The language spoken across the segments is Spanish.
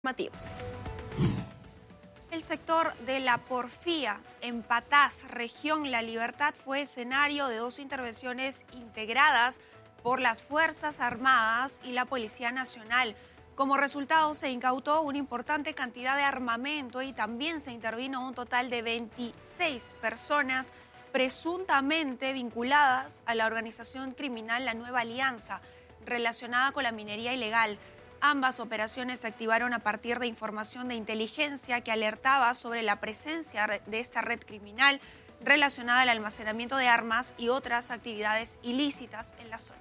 informativas. El sector de la Porfía en Patás, región La Libertad, fue escenario de dos intervenciones integradas por las Fuerzas Armadas y la Policía Nacional. Como resultado, se incautó una importante cantidad de armamento y también se intervino un total de 26 personas presuntamente vinculadas a la organización criminal La Nueva Alianza, relacionada con la minería ilegal. Ambas operaciones se activaron a partir de información de inteligencia que alertaba sobre la presencia de esta red criminal relacionada al almacenamiento de armas y otras actividades ilícitas en la zona.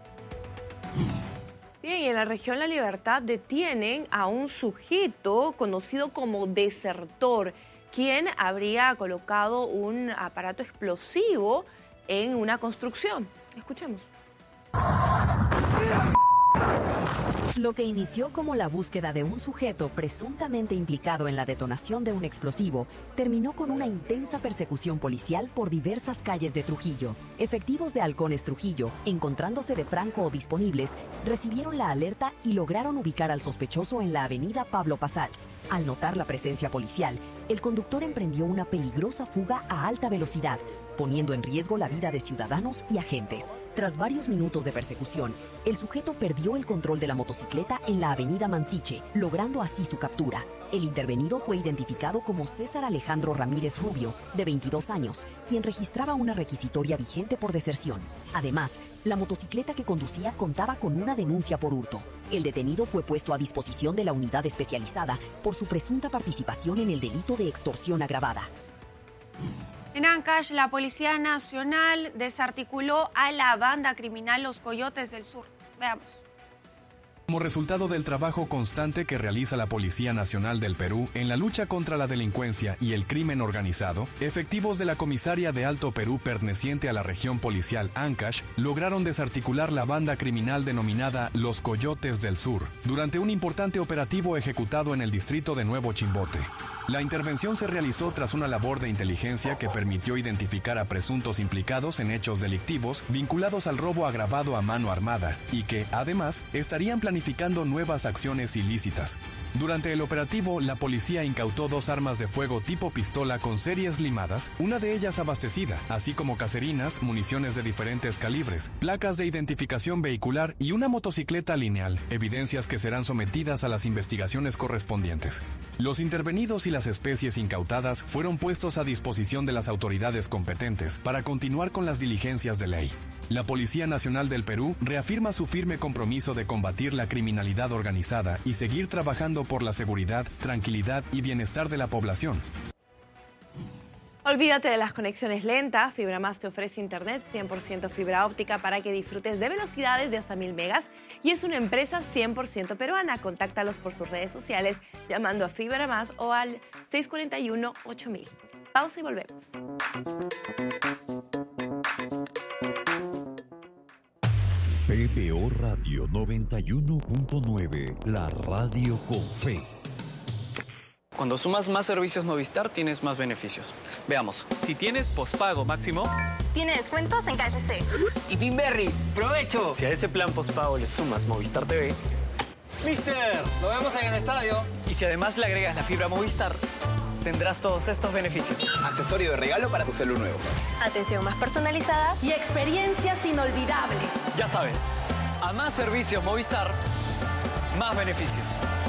Bien, en la región La Libertad detienen a un sujeto conocido como desertor, quien habría colocado un aparato explosivo en una construcción. Escuchemos. Lo que inició como la búsqueda de un sujeto presuntamente implicado en la detonación de un explosivo, terminó con una intensa persecución policial por diversas calles de Trujillo. Efectivos de Halcones Trujillo, encontrándose de franco o disponibles, recibieron la alerta y lograron ubicar al sospechoso en la avenida Pablo Pasals. Al notar la presencia policial, el conductor emprendió una peligrosa fuga a alta velocidad, poniendo en riesgo la vida de ciudadanos y agentes. Tras varios minutos de persecución, el sujeto perdió el control de la motocicleta en la avenida Mansiche, logrando así su captura. El intervenido fue identificado como César Alejandro Ramírez Rubio, de 22 años, quien registraba una requisitoria vigente por deserción. Además, la motocicleta que conducía contaba con una denuncia por hurto. El detenido fue puesto a disposición de la unidad especializada por su presunta participación en el delito de extorsión agravada. En Ancash, la Policía Nacional desarticuló a la banda criminal Los Coyotes del Sur. Veamos. Como resultado del trabajo constante que realiza la Policía Nacional del Perú en la lucha contra la delincuencia y el crimen organizado, efectivos de la Comisaría de Alto Perú perteneciente a la región policial Ancash lograron desarticular la banda criminal denominada Los Coyotes del Sur durante un importante operativo ejecutado en el distrito de Nuevo Chimbote. La intervención se realizó tras una labor de inteligencia que permitió identificar a presuntos implicados en hechos delictivos vinculados al robo agravado a mano armada y que, además, estarían planificando nuevas acciones ilícitas. Durante el operativo, la policía incautó 2 armas de fuego tipo pistola con series limadas, una de ellas abastecida, así como caserinas, municiones de diferentes calibres, placas de identificación vehicular y una motocicleta lineal, evidencias que serán sometidas a las investigaciones correspondientes. Los intervenidos y las especies incautadas fueron puestos a disposición de las autoridades competentes para continuar con las diligencias de ley. La Policía Nacional del Perú reafirma su firme compromiso de combatir la criminalidad organizada y seguir trabajando por la seguridad, tranquilidad y bienestar de la población. Olvídate de las conexiones lentas. Fibra Más te ofrece internet 100% fibra óptica para que disfrutes de velocidades de hasta 1000 megas y es una empresa 100% peruana. Contáctalos por sus redes sociales llamando a Fibra Más o al 641-8000. Pausa y volvemos. PPO Radio 91.9, la radio con fe. Cuando sumas más servicios Movistar, tienes más beneficios. Veamos. Si tienes pospago máximo, tiene descuentos en KFC. Y Pinberry, ¡provecho! Si a ese plan pospago le sumas Movistar TV, ¡Mister! ¡Nos vemos en el estadio! Y si además le agregas la fibra Movistar, tendrás todos estos beneficios. Accesorio de regalo para tu celu nuevo. Atención más personalizada y experiencias inolvidables. Ya sabes, a más servicios Movistar, más beneficios.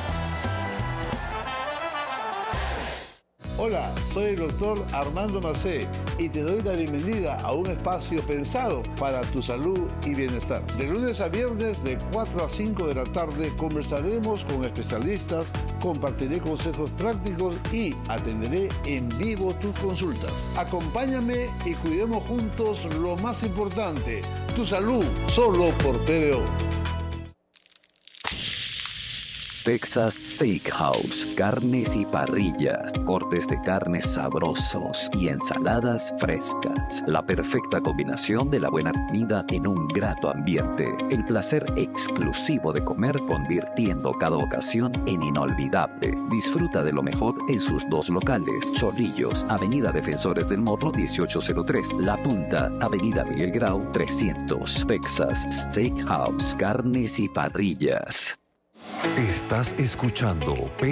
Hola, soy el doctor Armando Macé y te doy la bienvenida a un espacio pensado para tu salud y bienestar. De lunes a viernes de 4 a 5 de la tarde conversaremos con especialistas, compartiré consejos prácticos y atenderé en vivo tus consultas. Acompáñame y cuidemos juntos lo más importante, tu salud, solo por PBO. Texas Steakhouse, carnes y parrillas, cortes de carnes sabrosos y ensaladas frescas. La perfecta combinación de la buena comida en un grato ambiente. El placer exclusivo de comer convirtiendo cada ocasión en inolvidable. Disfruta de lo mejor en sus 2 locales. Chorrillos, Avenida Defensores del Morro 1803. La Punta, Avenida Miguel Grau 300. Texas Steakhouse, carnes y parrillas. Estás escuchando